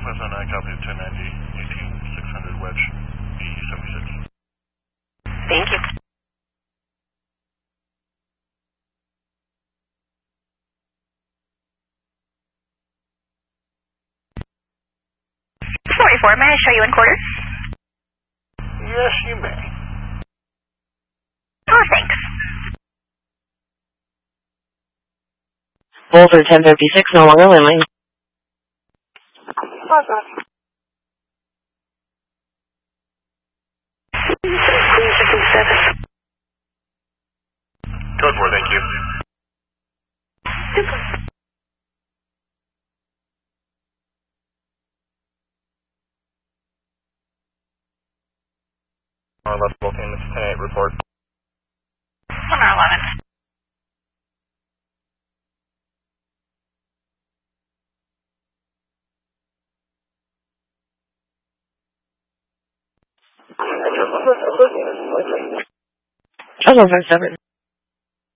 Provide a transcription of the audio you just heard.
Northwest 09, copy of 1090, 18600 Wedge, E76. Thank you. May I show you in quarters? Yes, you may. Oh, thanks. Boulder 1056, no longer landing. Code 4, thank you. Left volcano, 10-8, report. 111. Oh, 57.